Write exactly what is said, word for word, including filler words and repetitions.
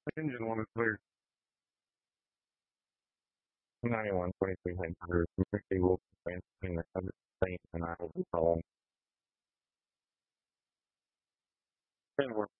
Engine one is clear. ninety-one twenty-three headquarters. Mercy will be in the other thing, and I will be calling. ten